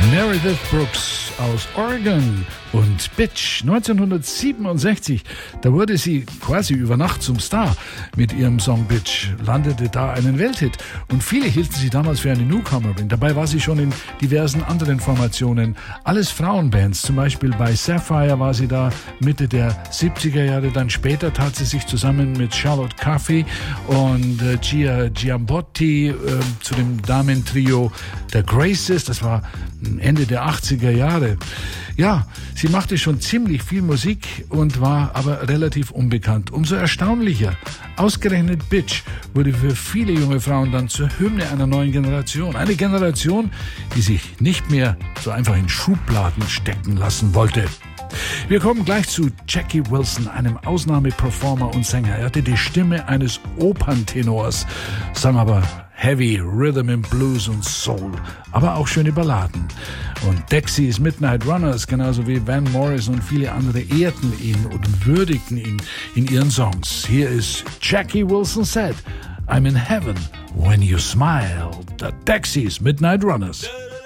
Meredith Brooks aus Oregon und Bitch. 1967, da wurde sie quasi über Nacht zum Star mit ihrem Song Bitch, landete da einen Welthit und viele hielten sie damals für eine Newcomerin. Dabei war sie schon in diversen anderen Formationen, alles Frauenbands, zum Beispiel bei Sapphire war sie da Mitte der 70er Jahre, dann später tat sie sich zusammen mit Charlotte Coffey und Gia Giambotti zu dem Damentrio der Graces, das war Ende der 80er Jahre. Ja, sie machte schon ziemlich viel Musik und war aber relativ unbekannt. Umso erstaunlicher, ausgerechnet Bitch wurde für viele junge Frauen dann zur Hymne einer neuen Generation. Eine Generation, die sich nicht mehr so einfach in Schubladen stecken lassen wollte. Wir kommen gleich zu Jackie Wilson, einem Ausnahmeperformer und Sänger. Er hatte die Stimme eines Operntenors, sang aber Heavy Rhythm and Blues und Soul, aber auch schöne Balladen. Und Dexys Midnight Runners, genauso wie Van Morrison und viele andere, ehrten ihn und würdigten ihn in ihren Songs. Hier ist Jackie Wilson Said, I'm in heaven when you smile. The Dexys Midnight Runners.